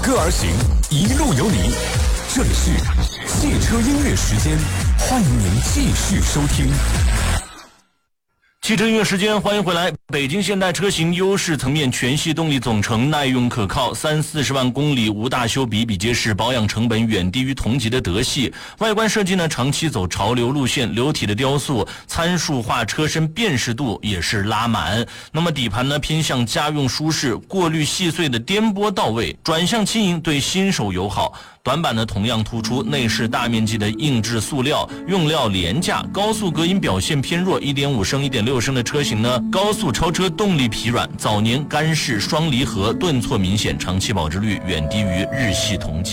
歌而行，一路有你。这里是汽车音乐时间，欢迎您继续收听。 汽车音乐时间，欢迎回来。北京现代车型优势层面全系动力总成，耐用可靠，30-40万公里无大修，比比皆是，保养成本远低于同级的德系。外观设计呢，长期走潮流路线，流体的雕塑，参数化车身辨识度也是拉满。那么底盘呢，偏向家用舒适，过滤细碎的颠簸到位，转向轻盈，对新手友好。短板呢同样突出，内饰大面积的硬质塑料，用料廉价，高速隔音表现偏弱，1.5升、1.6升的车型呢，高速超车动力疲软，早年干式双离合顿挫明显，长期保值率远低于日系同级。